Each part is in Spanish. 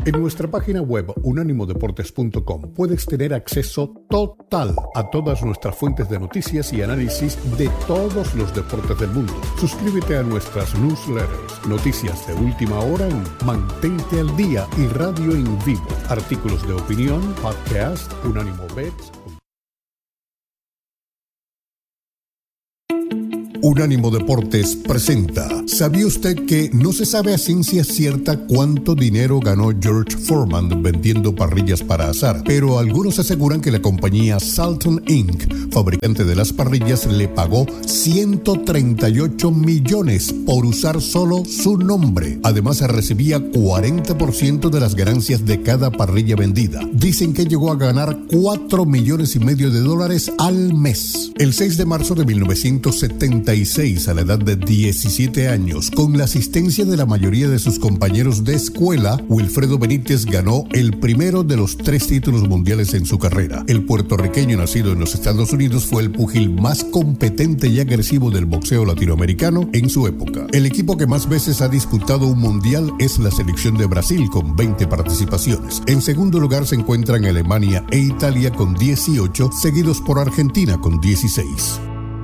En nuestra página web unánimodeportes.com puedes tener acceso total a todas nuestras fuentes de noticias y análisis de todos los deportes del mundo. Suscríbete a nuestras newsletters, noticias de última hora en Mantente al Día y radio en vivo, artículos de opinión, podcast, Unánimo Bets. Unánimo Deportes presenta. ¿Sabía usted que no se sabe a ciencia cierta cuánto dinero ganó George Foreman vendiendo parrillas para asar? Pero algunos aseguran que la compañía Salton Inc., fabricante de las parrillas, le pagó 138 millones por usar solo su nombre. Además, recibía 40% de las ganancias de cada parrilla vendida. Dicen que llegó a ganar $4,5 millones al mes. El 6 de marzo de 1976, a la edad de 17 años, con la asistencia de la mayoría de sus compañeros de escuela, Wilfredo Benítez ganó el primero de los 3 títulos mundiales en su carrera. El puertorriqueño nacido en los Estados Unidos fue el púgil más competente y agresivo del boxeo latinoamericano en su época. El equipo que más veces ha disputado un mundial es la selección de Brasil, con 20 participaciones. En segundo lugar se encuentran Alemania e Italia con 18, seguidos por Argentina con 16.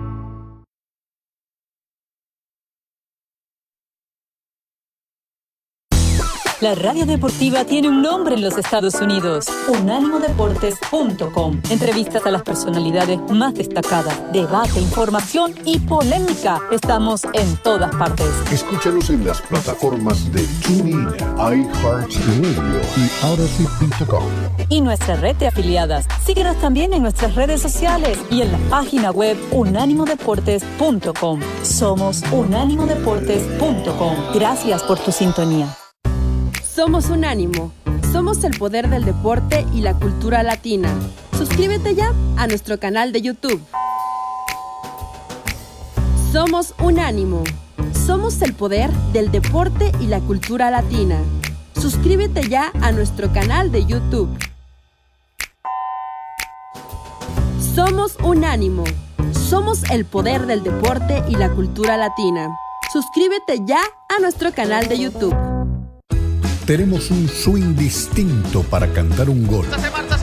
La radio deportiva tiene un nombre en los Estados Unidos: unánimodeportes.com. Entrevistas a las personalidades más destacadas, debate, información y polémica. Estamos en todas partes. Escúchanos en las plataformas de TuneIn, iHeartRadio y Odyssey.com. Y nuestra red de afiliadas. Síguenos también en nuestras redes sociales y en la página web unánimodeportes.com. Somos unánimodeportes.com. Gracias por tu sintonía. Somos Unánimo. Somos el poder del deporte y la cultura latina. Suscríbete ya a nuestro canal de YouTube. Somos Unánimo. Somos el poder del deporte y la cultura latina. Suscríbete ya a nuestro canal de YouTube. Somos Unánimo. Somos el poder del deporte y la cultura latina. Suscríbete ya a nuestro canal de YouTube. Tenemos un swing distinto para cantar un gol. Se marcha.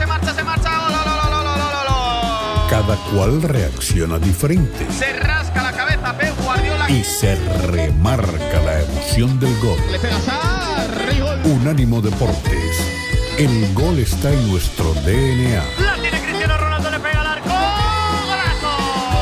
Cada cual reacciona diferente. Se rasca la cabeza Pep Guardiola y se remarca la emoción del gol. Le pega Sarri, gol. Unánimo Deportes. El gol está en nuestro DNA. La tiene Cristiano Ronaldo, le pega al arco. ¡Golazo!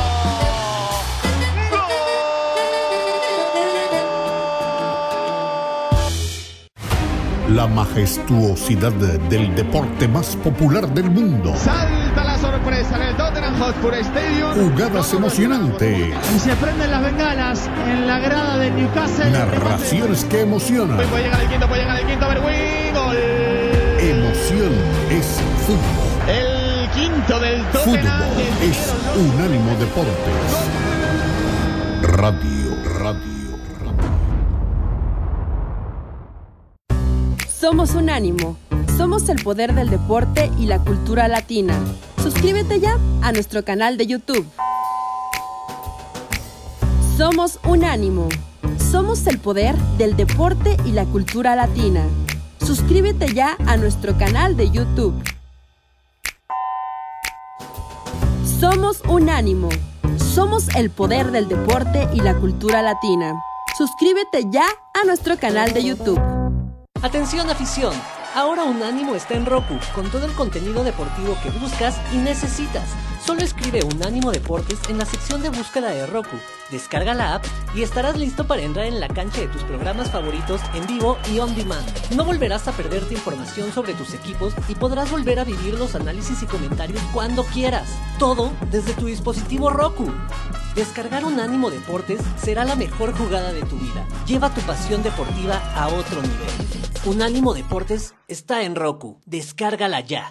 La majestuosidad del deporte más popular del mundo. Salta la sorpresa en el Tottenham Hotspur Stadium. Jugadas emocionantes. Y se prenden las bengalas en la grada de Newcastle. Narraciones que emocionan. Puede llegar el quinto, a ver, gol. Emoción es fútbol. El quinto del Tottenham. Fútbol es Unánimo Deportes. Radio. Somos Unánimo. Somos el poder del deporte y la cultura latina. Suscríbete ya a nuestro canal de YouTube. Somos Unánimo. Somos el poder del deporte y la cultura latina. Suscríbete ya a nuestro canal de YouTube. Somos Unánimo. Somos el poder del deporte y la cultura latina. Suscríbete ya a nuestro canal de YouTube. Atención afición, ahora Unánimo está en Roku, con todo el contenido deportivo que buscas y necesitas. Solo escribe Unánimo Deportes en la sección de búsqueda de Roku, descarga la app y estarás listo para entrar en la cancha de tus programas favoritos en vivo y on demand. No volverás a perderte información sobre tus equipos y podrás volver a vivir los análisis y comentarios cuando quieras. Todo desde tu dispositivo Roku. Descargar Unánimo Deportes será la mejor jugada de tu vida. Lleva tu pasión deportiva a otro nivel. Unánimo Deportes está en Roku. Descárgala ya.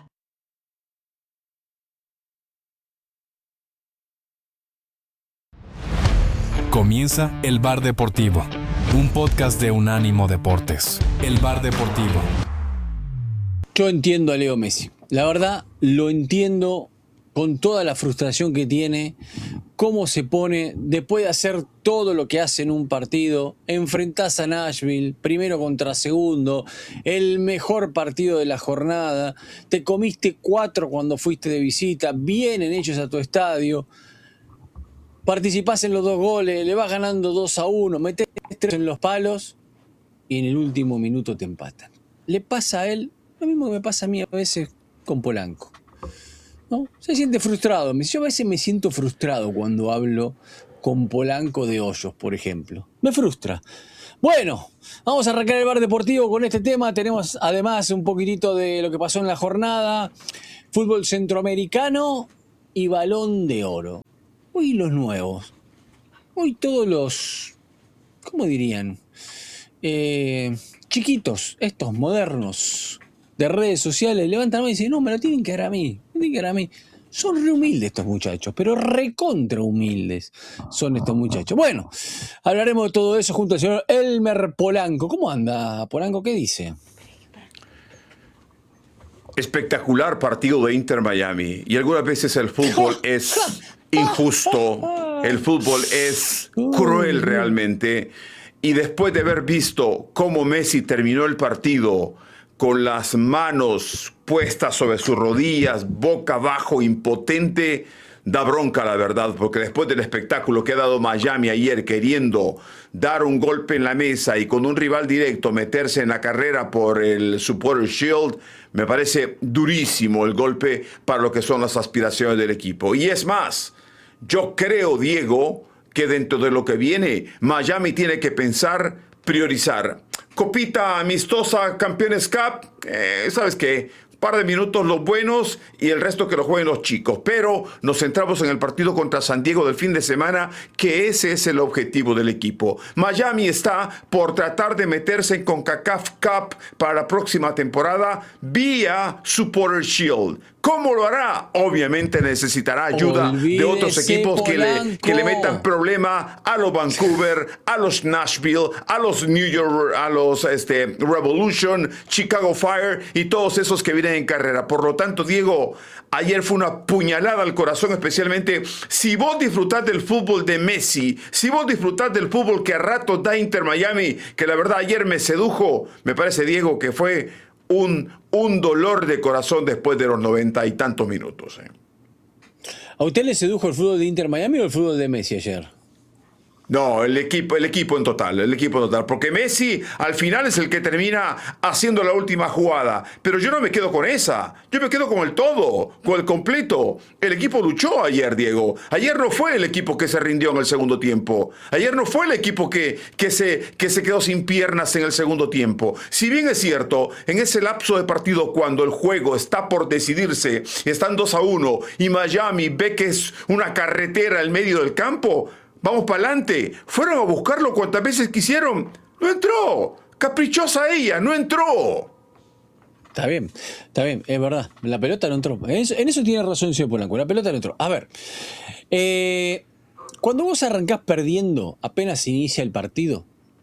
Comienza El Bar Deportivo, un podcast de Unánimo Deportes. El Bar Deportivo. Yo entiendo a Leo Messi. La verdad, lo entiendo con toda la frustración que tiene cómo se pone después de hacer todo lo que hace en un partido. Enfrentás a Nashville, primero contra segundo, el mejor partido de la jornada. Te comiste 4 cuando fuiste de visita, vienen ellos a tu estadio. Participás en los 2 goles, le vas ganando 2-1, metés 3 en los palos y en el último minuto te empatan. Le pasa a él lo mismo que me pasa a mí a veces con Polanco, ¿no? Se siente frustrado. Yo a veces me siento frustrado cuando hablo con Polanco de Hoyos, por ejemplo. Me frustra. Bueno, vamos a arrancar el bar deportivo con este tema. Tenemos además un poquitito de lo que pasó en la jornada. Fútbol centroamericano y Balón de Oro. Hoy los nuevos. Hoy todos los, ¿cómo dirían? Chiquitos, estos modernos de redes sociales, levantan la mano y dicen, no, me lo tienen que dar a mí. Me tienen que dar a mí. Son re humildes estos muchachos, pero recontra humildes son estos muchachos. Bueno, hablaremos de todo eso junto al señor Elmer Polanco. ¿Cómo anda, Polanco? ¿Qué dice? Espectacular partido de Inter Miami. Y algunas veces el fútbol es injusto, el fútbol es cruel realmente. Y después de haber visto cómo Messi terminó el partido con las manos puestas sobre sus rodillas, boca abajo, impotente, da bronca la verdad, porque después del espectáculo que ha dado Miami ayer queriendo dar un golpe en la mesa y con un rival directo meterse en la carrera por el Supporters Shield, me parece durísimo el golpe para lo que son las aspiraciones del equipo. Y es más, yo creo, Diego, que dentro de lo que viene, Miami tiene que pensar, priorizar. Copita amistosa, Campeones Cup, ¿sabes qué? Un par de minutos los buenos y el resto que lo jueguen los chicos. Pero nos centramos en el partido contra San Diego del fin de semana, que ese es el objetivo del equipo. Miami está por tratar de meterse en CONCACAF Cup para la próxima temporada vía Supporters Shield. ¿Cómo lo hará? Obviamente necesitará ayuda de otros equipos que le metan problema a los Vancouver, a los Nashville, a los New York, a los Revolution, Chicago Fire y todos esos que vienen en carrera. Por lo tanto, Diego, ayer fue una puñalada al corazón, especialmente si vos disfrutás del fútbol de Messi, si vos disfrutás del fútbol que a ratos da Inter Miami, que la verdad ayer me sedujo, me parece, Diego, que fue un dolor de corazón después de los 90 y tantos minutos. ¿A usted le sedujo el fútbol de Inter Miami o el fútbol de Messi ayer? No, el equipo en total, porque Messi al final es el que termina haciendo la última jugada, pero yo no me quedo con esa, yo me quedo con el todo, con el completo. El equipo luchó ayer, Diego. Ayer no fue el equipo que se rindió en el segundo tiempo, ayer no fue el equipo que se quedó sin piernas en el segundo tiempo. Si bien es cierto, en ese lapso de partido cuando el juego está por decidirse, están 2-1 y Miami ve que es una carretera en medio del campo, vamos para adelante. Fueron a buscarlo cuantas veces quisieron. No entró. Caprichosa ella, no entró. Está bien, es verdad. La pelota no entró. En eso tiene razón el señor Polanco. La pelota no entró. A ver, cuando vos arrancás perdiendo, apenas inicia el partido,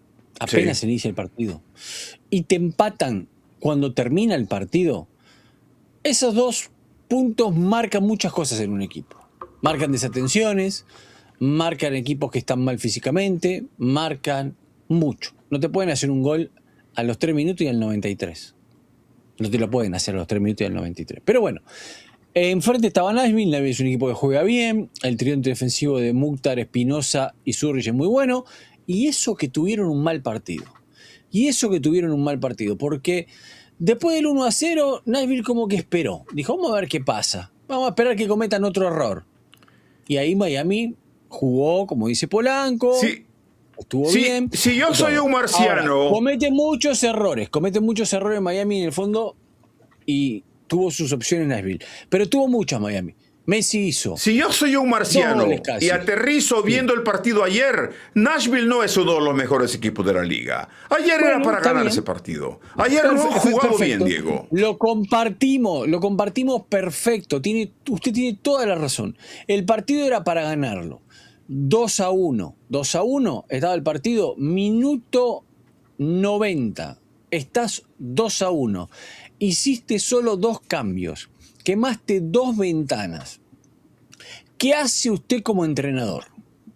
y te empatan cuando termina el partido, esos 2 puntos marcan muchas cosas en un equipo. Marcan desatenciones, marcan equipos que están mal físicamente, marcan mucho. No te pueden hacer un gol a los 3 minutos y al 93. No te lo pueden hacer a los 3 minutos y al 93. Pero bueno, enfrente estaba Nashville. Nashville es un equipo que juega bien. El tridente defensivo de Mukhtar, Espinosa y Zurich es muy bueno. Y eso que tuvieron un mal partido. Porque después del 1-0, Nashville como que esperó. Dijo, vamos a ver qué pasa. Vamos a esperar que cometan otro error. Y ahí Miami jugó, como dice Polanco, estuvo bien. Si yo soy un marciano... Ahora, comete muchos errores Miami en el fondo y tuvo sus opciones Nashville. Pero tuvo muchas Miami. Messi hizo. Si yo soy un marciano y aterrizo viendo el partido ayer, Nashville no es uno de los mejores equipos de la liga. Ayer era para ganar ese partido. Ayer no ha jugado bien, Diego. Lo compartimos perfecto. Usted tiene toda la razón. El partido era para ganarlo. 2-1 estaba el partido, minuto 90. Estás 2-1. Hiciste solo 2 cambios. Quemaste 2 ventanas. ¿Qué hace usted como entrenador?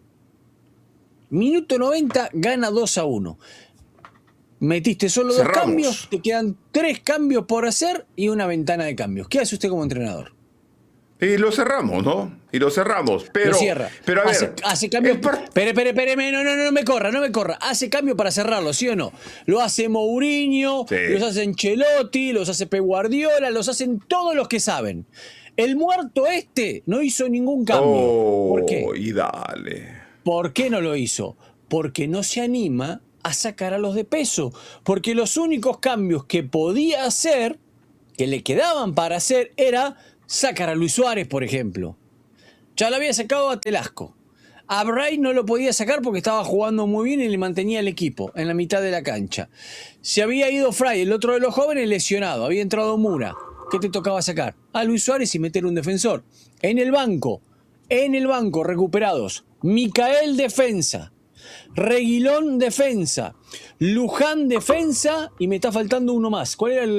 Minuto 90, gana 2-1. Metiste solo dos cambios, te quedan 3 cambios por hacer y una ventana de cambios. ¿Qué hace usted como entrenador? Y lo cerramos, ¿no? Y lo cerramos. Pero, lo cierra. Pero a ver. Hace cambio. Espere, no me corra. Hace cambio para cerrarlo, ¿sí o no? Lo hace Mourinho, sí. Los hace Ancelotti, los hace Pep Guardiola, los hacen todos los que saben. El muerto no hizo ningún cambio. ¿Por qué? Y dale. ¿Por qué no lo hizo? Porque no se anima a sacar a los de peso. Porque los únicos cambios que podía hacer, que le quedaban para hacer, era sacar a Luis Suárez, por ejemplo. Ya lo había sacado a Telasco. A Bray no lo podía sacar porque estaba jugando muy bien y le mantenía el equipo en la mitad de la cancha. Se había ido Fray, el otro de los jóvenes, lesionado. Había entrado Mura. ¿Qué te tocaba sacar? A Luis Suárez y meter un defensor. En el banco recuperados. Micael defensa. Reguilón defensa. Luján defensa. Y me está faltando uno más. ¿Cuál era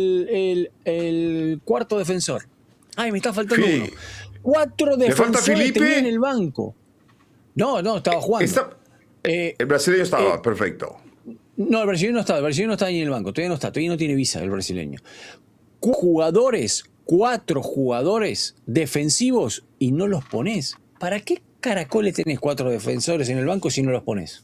el cuarto defensor? Ay, me está faltando uno. 4 defensores tenía en el banco. No, estaba jugando. El brasileño estaba, perfecto. No, el brasileño no estaba ahí en el banco. Todavía no tiene visa el brasileño. 4 jugadores defensivos y no los pones. ¿Para qué caracoles tenés 4 defensores en el banco si no los pones?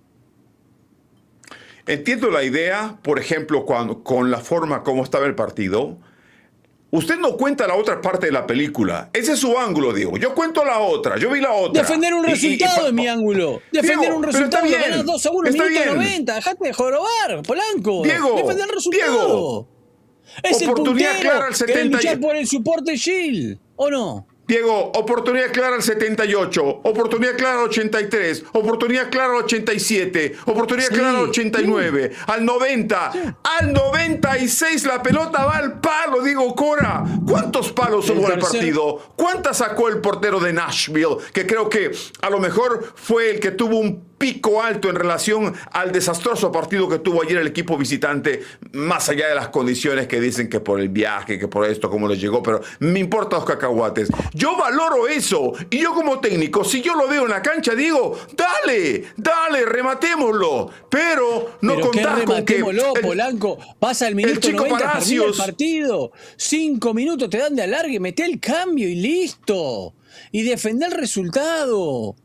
Entiendo la idea, por ejemplo, con la forma como estaba el partido. Usted no cuenta la otra parte de la película. Ese es su ángulo, Diego. Yo cuento la otra. Yo vi la otra. Defender un resultado es mi ángulo. Defender un resultado. Ganas 2-1, minuto 90. Dejate de jorobar, Polanco. Diego, defender el resultado. Es oportunidad el clara al 70. Que luchar por el soporte Gil, ¿o no? Diego, oportunidad clara al 78, oportunidad clara al 83, oportunidad clara al 87, oportunidad clara al 89, al 90, al 96 la pelota va al palo, Diego Cora. ¿Cuántos palos hubo en el partido? ¿Cuántas sacó el portero de Nashville? Que creo que a lo mejor fue el que tuvo un pico alto en relación al desastroso partido que tuvo ayer el equipo visitante, más allá de las condiciones que dicen que por el viaje, que por esto, cómo les llegó, pero me importan los cacahuates. Yo valoro eso, y yo como técnico, si yo lo veo en la cancha, digo, dale, rematémoslo, pero no contás con que... Polanco, pasa el minuto 90, termina el partido, 5 minutos te dan de alargue, meté el cambio y listo, y defender el resultado.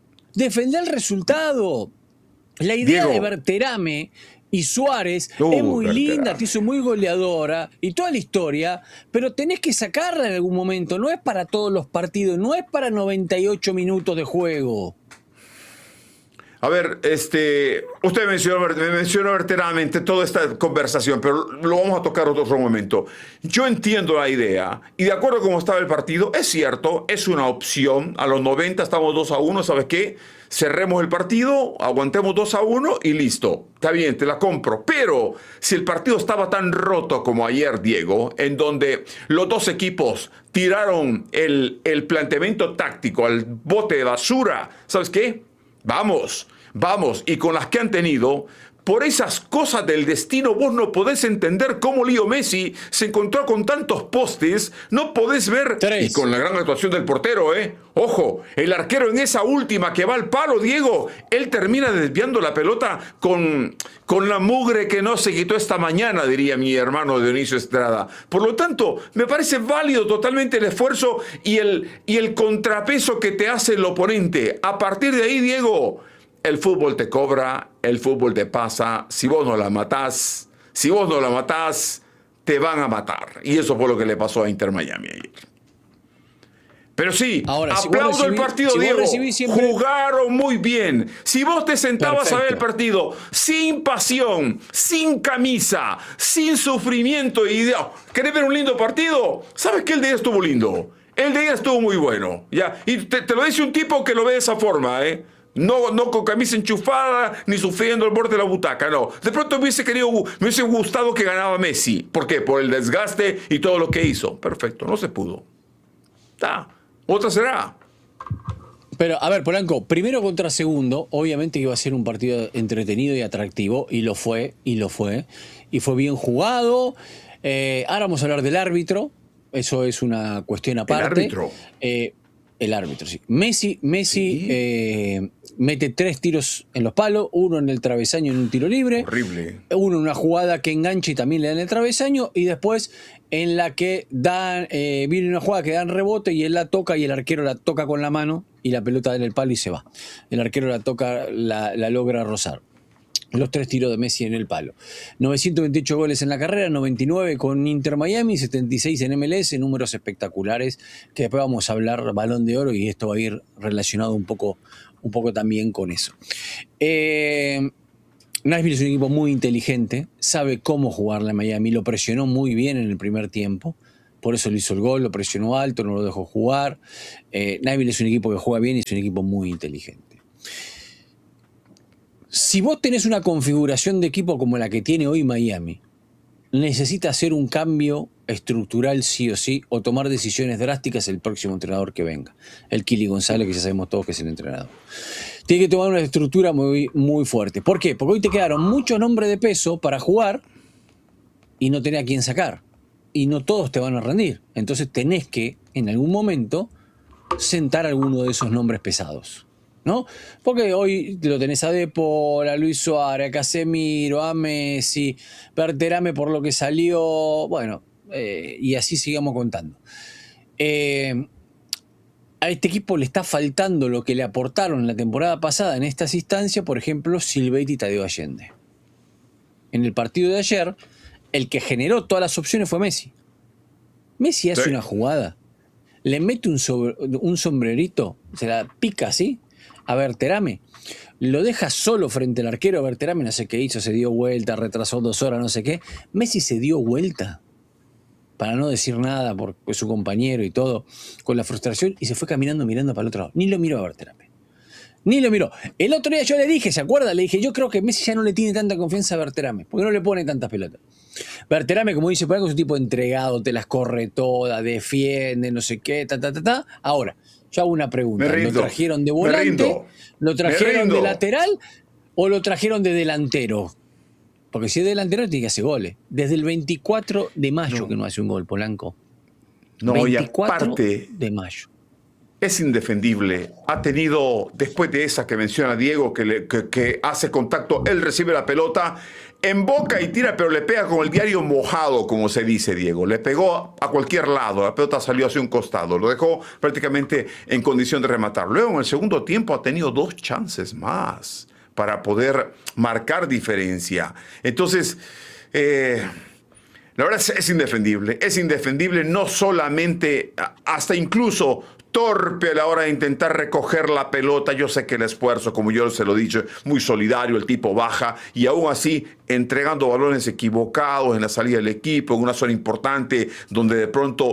La idea Diego, de Berterame y Suárez es muy linda, te hizo muy goleadora y toda la historia, pero tenés que sacarla en algún momento. No es para todos los partidos, no es para 98 minutos de juego. A ver, usted mencionó verdaderamente toda esta conversación, pero lo vamos a tocar otro momento. Yo entiendo la idea, y de acuerdo a cómo estaba el partido, es cierto, es una opción. A los 90 estamos 2-1, ¿sabes qué? Cerremos el partido, aguantemos 2-1 y listo. Está bien, te la compro. Pero si el partido estaba tan roto como ayer, Diego, en donde los dos equipos tiraron el planteamiento táctico al bote de basura, ¿sabes qué? Vamos, y con las que han tenido, por esas cosas del destino, vos no podés entender cómo Leo Messi se encontró con tantos postes, no podés ver, 3. Y con la gran actuación del portero, ojo, el arquero en esa última que va al palo, Diego, él termina desviando la pelota con la mugre que no se quitó esta mañana, diría mi hermano Dionisio Estrada. Por lo tanto, me parece válido totalmente el esfuerzo y el contrapeso que te hace el oponente. A partir de ahí, Diego, el fútbol te cobra, el fútbol te pasa. Si vos no la matás, te van a matar. Y eso fue lo que le pasó a Inter Miami ayer. Pero sí, ahora, aplaudo el partido, Diego. Siempre... Jugaron muy bien. Si vos te sentabas Perfecto. a ver el partido sin pasión, sin camisa, sin sufrimiento y ¿querés ver un lindo partido? ¿Sabes qué? El de ella estuvo lindo. El de ella estuvo muy bueno. ¿Ya? Y te lo dice un tipo que lo ve de esa forma, No con camisa enchufada, ni sufriendo al borde de la butaca, no. De pronto me hubiese gustado que ganaba Messi. ¿Por qué? Por el desgaste y todo lo que hizo. Perfecto, no se pudo. Otra será. Pero, a ver, Polanco, primero contra segundo, obviamente iba a ser un partido entretenido y atractivo, y lo fue. Y fue bien jugado. Ahora vamos a hablar del árbitro. Eso es una cuestión aparte. ¿El árbitro? El árbitro, sí. Messi ¿sí? Mete 3 tiros en los palos, uno en el travesaño en un tiro libre. Horrible. Uno en una jugada que engancha y también le dan el travesaño. Y después en la que viene una jugada que dan rebote y él la toca y el arquero la toca con la mano y la pelota da en el palo y se va. El arquero la toca, la logra rozar. Los 3 tiros de Messi en el palo. 928 goles en la carrera, 99 con Inter Miami, 76 en MLS, números espectaculares, que después vamos a hablar Balón de Oro y esto va a ir relacionado un poco también con eso. Nashville es un equipo muy inteligente, sabe cómo jugarle a Miami, lo presionó muy bien en el primer tiempo, por eso le hizo el gol, lo presionó alto, no lo dejó jugar. Nashville es un equipo que juega bien y es un equipo muy inteligente. Si vos tenés una configuración de equipo como la que tiene hoy Miami, necesita hacer un cambio estructural sí o sí, o tomar decisiones drásticas el próximo entrenador que venga. El Kili González, que ya sabemos todos que es el entrenador. Tiene que tomar una estructura muy, muy fuerte. ¿Por qué? Porque hoy te quedaron muchos nombres de peso para jugar y no tenés a quién sacar. Y no todos te van a rendir. Entonces tenés que, en algún momento, sentar alguno de esos nombres pesados, ¿no? Porque hoy lo tenés a Depol, a Luis Suárez, a Casemiro, a Messi, Berterame por lo que salió, bueno, y así sigamos contando. A este equipo le está faltando lo que le aportaron la temporada pasada en estas instancias, por ejemplo, Silvetti y Tadeo Allende. En el partido de ayer, el que generó todas las opciones fue Messi. Messi hace una jugada, le mete un sombrerito, se la pica así, a Berterame, lo deja solo frente al arquero. Berterame no sé qué hizo, se dio vuelta, retrasó 2 horas, no sé qué. Messi se dio vuelta, para no decir nada, porque su compañero y todo, con la frustración, y se fue caminando mirando para el otro lado. Ni lo miró a Berterame. Ni lo miró. El otro día yo le dije, ¿se acuerda? Le dije, yo creo que Messi ya no le tiene tanta confianza a Berterame, porque no le pone tantas pelotas. Berterame, como dice, por algo es un tipo entregado, te las corre todas, defiende, no sé qué, Ahora, yo hago una pregunta. ¿Lo trajeron de volante? ¿Lo trajeron de lateral? ¿O lo trajeron de delantero? Porque si es delantero tiene que hacer goles. Desde el 24 de mayo que no hace un gol, Polanco. No, 24 y aparte de mayo. Es indefendible. Ha tenido, después de esa que menciona Diego, que hace contacto, él recibe la pelota, emboca y tira, pero le pega con el diario mojado, como se dice, Diego. Le pegó a cualquier lado, la pelota salió hacia un costado, lo dejó prácticamente en condición de rematar. Luego, en el segundo tiempo, ha tenido 2 chances más para poder marcar diferencia. Entonces, la verdad es indefendible, no solamente, hasta incluso torpe a la hora de intentar recoger la pelota. Yo sé que el esfuerzo, como yo se lo he dicho, muy solidario, el tipo baja y aún así entregando balones equivocados en la salida del equipo, en una zona importante donde de pronto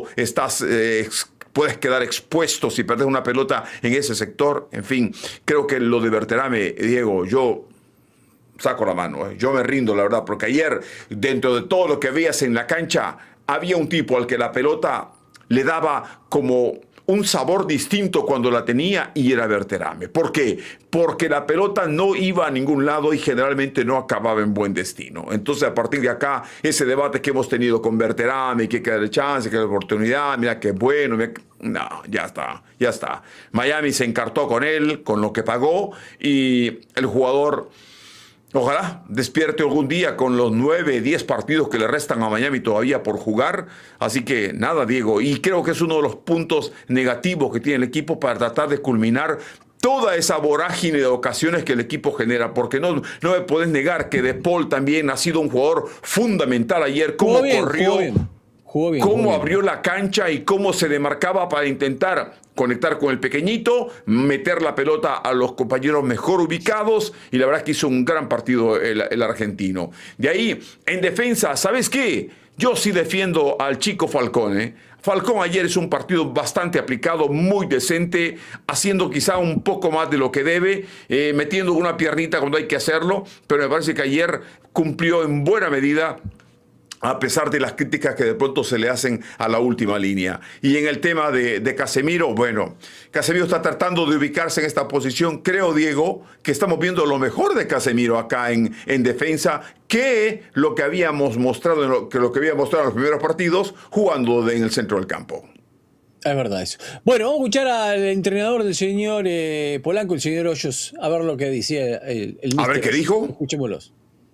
puedes quedar expuesto si perdes una pelota en ese sector. En fin, creo que lo de Berterame, Diego, yo saco la mano, yo me rindo, la verdad, porque ayer, dentro de todo lo que veías en la cancha, había un tipo al que la pelota le daba como un sabor distinto cuando la tenía, y era Berterame. ¿Por qué? Porque la pelota no iba a ningún lado y generalmente no acababa en buen destino. Entonces, a partir de acá, ese debate que hemos tenido con Berterame, que hay que darle chance, que hay oportunidad, mira qué bueno, no, ya está. Miami se encartó con él, con lo que pagó, y el jugador, ojalá despierte algún día con los 9, 10 partidos que le restan a Miami todavía por jugar. Así que nada, Diego. Y creo que es uno de los puntos negativos que tiene el equipo para tratar de culminar toda esa vorágine de ocasiones que el equipo genera. Porque no me puedes negar que De Paul también ha sido un jugador fundamental ayer. Cómo corrió, cómo abrió la cancha y cómo se demarcaba para intentar conectar con el pequeñito, meter la pelota a los compañeros mejor ubicados, y la verdad es que hizo un gran partido el argentino. De ahí, en defensa, ¿sabes qué? Yo sí defiendo al chico Falcón. Falcón ayer es un partido bastante aplicado, muy decente, haciendo quizá un poco más de lo que debe, metiendo una piernita cuando hay que hacerlo, pero me parece que ayer cumplió en buena medida, a pesar de las críticas que de pronto se le hacen a la última línea. Y en el tema de Casemiro, bueno, Casemiro está tratando de ubicarse en esta posición. Creo, Diego, que estamos viendo lo mejor de Casemiro acá en defensa, que lo que habíamos mostrado, en los primeros partidos, jugando en el centro del campo. Es verdad eso. Bueno, vamos a escuchar al entrenador del señor Polanco, el señor Hoyos, a ver lo que decía el A ver, ¿qué dijo? Escuchémoslos.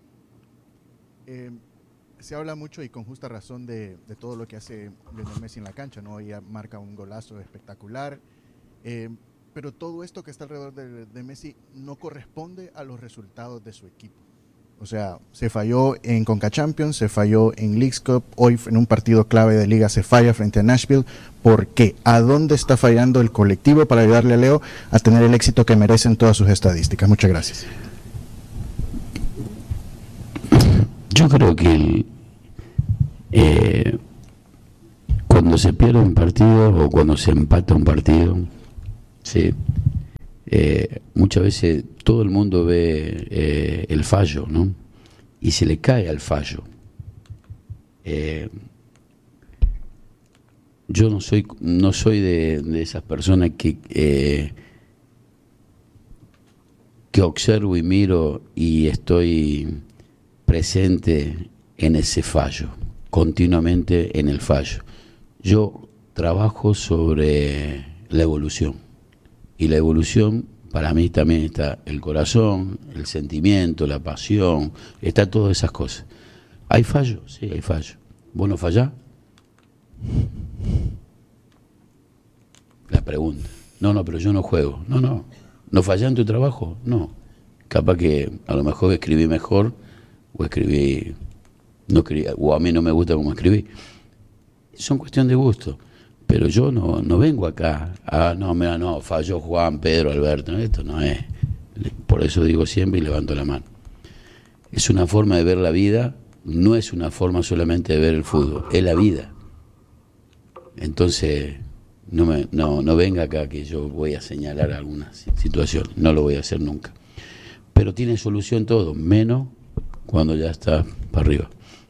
Se habla mucho y con justa razón de todo lo que hace Lionel Messi en la cancha, ¿no? Ella marca un golazo espectacular, pero todo esto que está alrededor de Messi no corresponde a los resultados de su equipo. O sea, se falló en Conca Champions, se falló en Leagues Cup, hoy en un partido clave de liga se falla frente a Nashville. ¿Por qué? ¿A dónde está fallando el colectivo para ayudarle a Leo a tener el éxito que merecen todas sus estadísticas? Muchas gracias. Yo creo que cuando se pierde un partido o cuando se empata un partido, ¿sí? Muchas veces todo el mundo ve el fallo, ¿no? Y se le cae al fallo. Yo no soy de esas personas que observo y miro y estoy presente en ese fallo, continuamente en el fallo. Yo trabajo sobre la evolución. Y la evolución, para mí también está el corazón, el sentimiento, la pasión, está todas esas cosas. ¿Hay fallo? Sí, hay fallo. ¿Vos no fallás? La pregunta. No, pero yo no juego. No. ¿No fallás en tu trabajo? No. Capaz que a lo mejor escribí mejor o escribí, o a mí no me gusta como escribí. Son cuestión de gusto. Pero yo no vengo acá, no, falló Juan, Pedro, Alberto, esto no es. Por eso digo siempre y levanto la mano. Es una forma de ver la vida, no es una forma solamente de ver el fútbol, es la vida. Entonces, no venga acá que yo voy a señalar alguna situación, no lo voy a hacer nunca. Pero tiene solución todo, menos cuando ya está para arriba.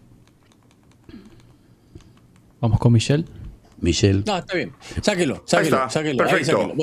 Vamos con Michelle. No, está bien. Sáquelo. Perfecto.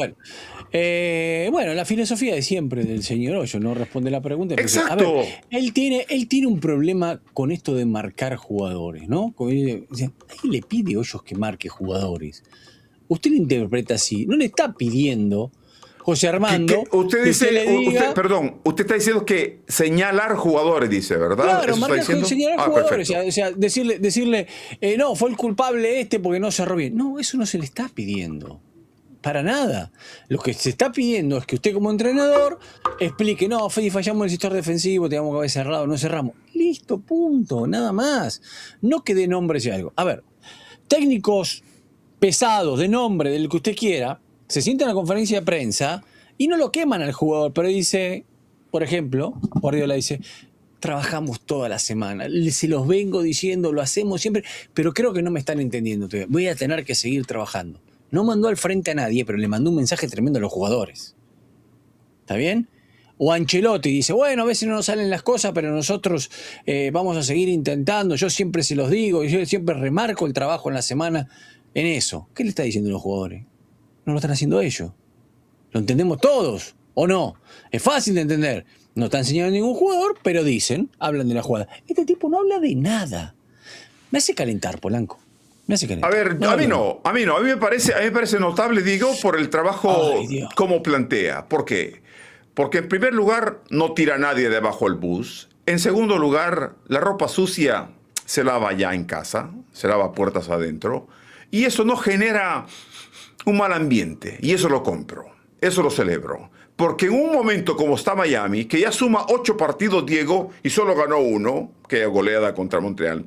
Bueno, la filosofía de siempre del señor Hoyo, no responde la pregunta. Exacto. A ver, él tiene un problema con esto de marcar jugadores, ¿no? Nadie le pide a Hoyos que marque jugadores. Usted lo interpreta así. No le está pidiendo, José Armando, usted dice, le diga... usted está diciendo que señalar jugadores, dice, ¿verdad? Claro, señalar jugadores, perfecto. o sea, decirle no, fue el culpable porque no cerró bien. No, eso no se le está pidiendo. Para nada. Lo que se está pidiendo es que usted como entrenador explique, no, fallamos el sector defensivo, teníamos que haber cerrado, no cerramos. Listo, punto, nada más. No que de nombre sea algo. A ver, técnicos pesados, de nombre, del que usted quiera, se sientan en la conferencia de prensa y no lo queman al jugador, pero dice, por ejemplo, Guardiola dice, trabajamos toda la semana, se los vengo diciendo, lo hacemos siempre, pero creo que no me están entendiendo todavía. Voy a tener que seguir trabajando. No mandó al frente a nadie, pero le mandó un mensaje tremendo a los jugadores. ¿Está bien? O Ancelotti dice, bueno, a veces no nos salen las cosas, pero nosotros vamos a seguir intentando, yo siempre se los digo, yo siempre remarco el trabajo en la semana en eso. ¿Qué le está diciendo a los jugadores? No lo están haciendo ellos. ¿Lo entendemos todos o no? Es fácil de entender. No está enseñando a ningún jugador, pero hablan de la jugada. Este tipo no habla de nada. Me hace calentar, Polanco. Me hace calentar. A ver, a mí me parece notable, digo, por el trabajo como plantea. ¿Por qué? Porque en primer lugar no tira a nadie debajo del bus. En segundo lugar, la ropa sucia se lava ya en casa, se lava puertas adentro. Y eso no genera un mal ambiente, y eso lo compro, eso lo celebro, porque en un momento como está Miami, que ya suma 8 partidos, Diego, y solo ganó 1, que es goleada contra Montreal,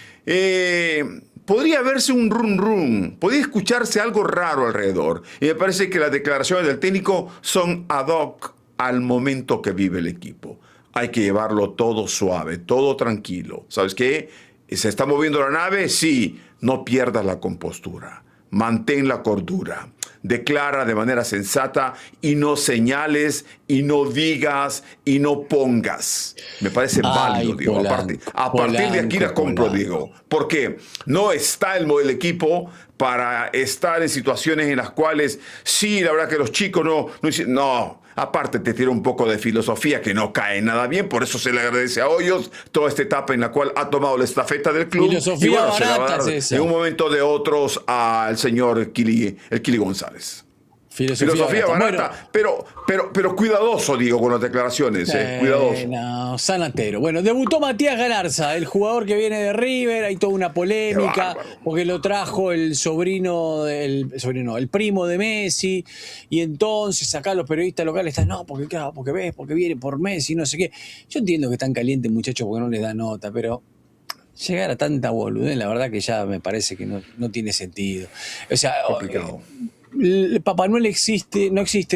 podría verse un rum, podría escucharse algo raro alrededor, y me parece que las declaraciones del técnico son ad hoc al momento que vive el equipo. Hay que llevarlo todo suave, todo tranquilo. ¿Sabes qué? ¿Se está moviendo la nave? Sí, no pierdas la compostura. Mantén la cordura, declara de manera sensata y no señales y no digas y no pongas. Me parece válido, Diego. A partir de aquí la compro, Diego. Porque no está el equipo para estar en situaciones en las cuales, sí, la verdad que los chicos no. Aparte te tiene un poco de filosofía que no cae nada bien, por eso se le agradece a Hoyos toda esta etapa en la cual ha tomado la estafeta del club. Filosofía y bueno, se la va a barata dar es esa. de un momento de otros al señor el Kili González. Filosofía barata, bueno, pero cuidadoso, digo, con las declaraciones, cuidadoso. No, sanatero. Bueno, debutó Matías Galarza, el jugador que viene de River, hay toda una polémica, porque lo trajo el primo de Messi, y entonces acá los periodistas locales están, no, porque viene por Messi, no sé qué. Yo entiendo que están calientes, muchachos, porque no les da nota, pero llegar a tanta boludez, la verdad que ya me parece que no tiene sentido. O sea, complicado. Papá Noel no existe,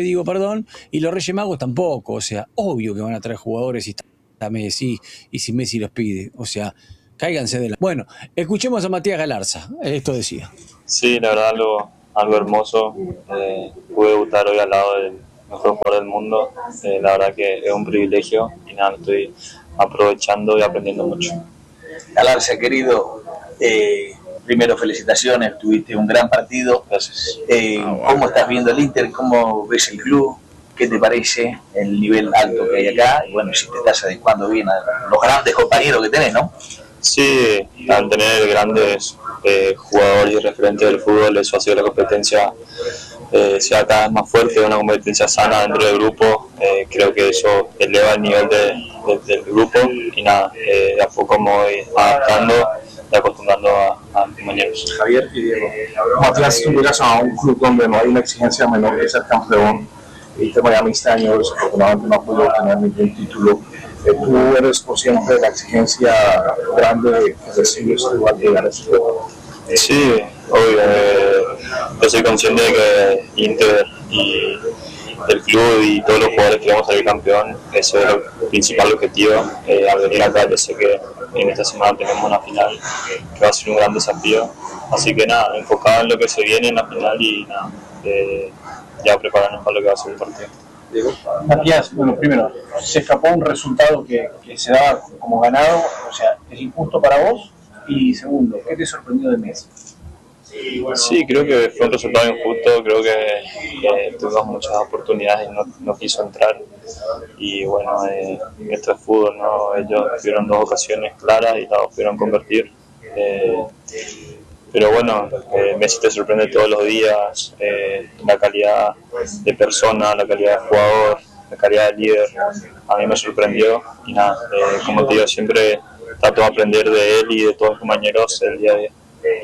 y los Reyes Magos tampoco. O sea, obvio que van a traer jugadores si está Messi y si Messi los pide. O sea, cáiganse de la... Bueno, escuchemos a Matías Galarza. Esto decía. Sí, la verdad, algo hermoso. Pude debutar hoy al lado del mejor jugador del mundo. La verdad que es un privilegio y nada, lo estoy aprovechando y aprendiendo mucho. Galarza, querido, primero felicitaciones, tuviste un gran partido. Gracias. ¿Cómo estás viendo el Inter? ¿Cómo ves el club? ¿Qué te parece el nivel alto que hay acá? Y bueno, si te estás adecuando bien a los grandes compañeros que tenés, ¿no? Sí, al tener grandes jugadores y referentes del fútbol, eso hace que la competencia sea cada vez más fuerte, una competencia sana dentro del grupo. Creo que eso eleva el nivel del grupo y nada, de a poco me voy adaptando y acostumbrando a compañeros. Javier y Diego, Matías, tú llegas a un club donde no hay una exigencia menor que ser campeón. Inter Miami este año desafortunadamente no ha podido tener ningún título. Tú eres consciente de la exigencia grande que recibes igual que llegar a este juego. Sí, obvio. Yo soy consciente de que Inter y el club y todos los jugadores queremos salir campeón. Ese es el principal objetivo. Al venir acá, yo sé que en esta semana tenemos una final que va a ser un gran desafío. Así que nada, enfocado en lo que se viene en la final y nada, ya prepararnos para lo que va a ser el partido. Matías, bueno, primero, se escapó un resultado que se daba como ganado, o sea, ¿es injusto para vos? Y segundo, ¿qué te sorprendió de Messi? Sí, creo que fue un resultado injusto, creo que tuvimos muchas oportunidades y no quiso entrar. Y bueno, esto es fútbol, ¿no? Ellos tuvieron 2 ocasiones claras y las pudieron convertir. Pero bueno, Messi te sorprende todos los días, la calidad de persona, la calidad de jugador, la calidad de líder, a mí me sorprendió y nada, como te digo, siempre trato de aprender de él y de todos los compañeros el día a día.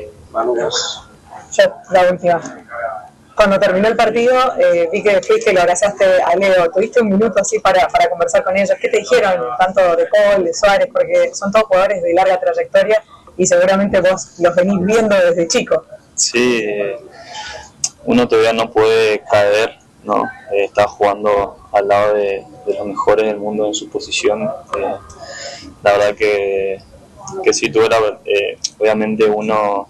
Yo, la última. Cuando terminó el partido, vi que fuiste y lo abrazaste a Leo. ¿Tuviste un minuto así para conversar con ellos? ¿Qué te dijeron tanto de Paul, de Suárez? Porque son todos jugadores de larga trayectoria y seguramente vos los venís viendo desde chico. Sí, uno todavía no puede caer, ¿no? Está jugando al lado de los mejores del mundo en su posición. La verdad que si tuviera, obviamente uno,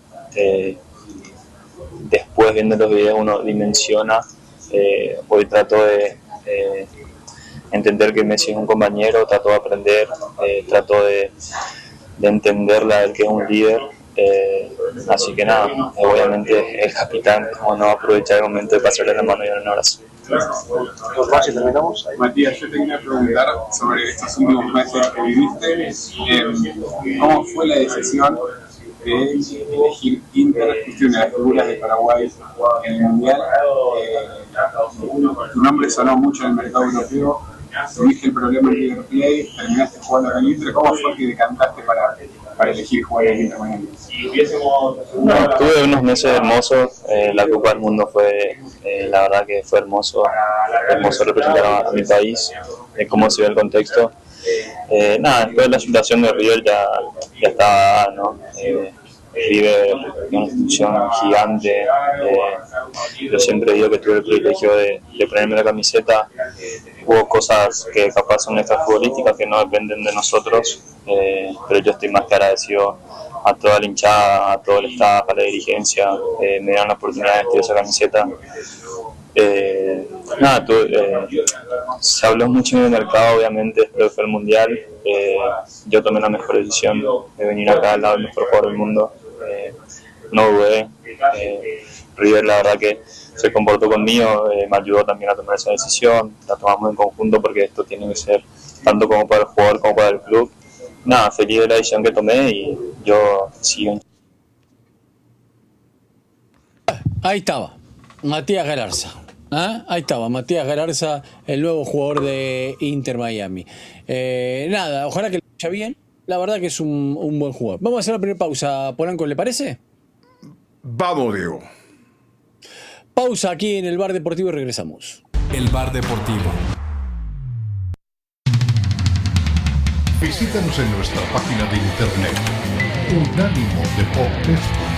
después viendo los videos uno dimensiona. Hoy trato de entender que Messi es un compañero, trato de aprender, trato de entenderla, él que es un líder, así que nada, obviamente el capitán, como no aprovechar el momento de pasarle la mano y dar un abrazo. Matías, yo te quería preguntar sobre estos últimos meses que viviste, ¿cómo fue la decisión de elegir Inter, fuiste una de las figuras de Paraguay en el Mundial? Tu nombre sonó mucho en el mercado europeo, tuviste el problema en River Plate, terminaste jugando con Inter, ¿cómo fue que decantaste para elegir jugar en Inter Miami? Tuve unos meses hermosos, la Copa del Mundo fue, la verdad que fue hermoso representar a mi país, cómo se ve el contexto. Nada, después de la situación de River ya estaba, ¿no? River es una institución gigante, yo siempre digo que tuve el privilegio de ponerme la camiseta. Hubo cosas que capaz son extrafutbolísticas que no dependen de nosotros, pero yo estoy más que agradecido a toda la hinchada, a todo el staff, a la dirigencia, me dieron la oportunidad de vestir esa camiseta. Se habló mucho en el mercado, obviamente, después fue el Mundial. Yo tomé la mejor decisión de venir acá al lado del mejor jugador del mundo. no dudé. River la verdad que se comportó conmigo, me ayudó también a tomar esa decisión, la tomamos en conjunto porque esto tiene que ser tanto como para el jugador como para el club. Nada, feliz de la decisión que tomé y yo sigo. Ahí estaba, Matías Galarza. Ahí estaba, Matías Galarza, el nuevo jugador de Inter Miami. Nada, ojalá que le vaya bien. La verdad que es un buen jugador. Vamos a hacer la primera pausa, Polanco, ¿le parece? Vamos, Diego. Pausa aquí en el Bar Deportivo y regresamos. El Bar Deportivo. Visítanos en nuestra página de internet unánimodeportes.com.